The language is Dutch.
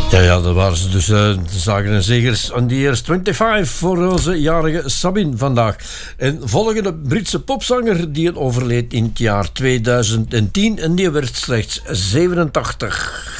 Ja, dat waren ze dus de zagen en zegers on the Years 25 voor onze jarige Sabine vandaag. En volgende Britse popzanger die overleed in het jaar 2010 en die werd slechts 87.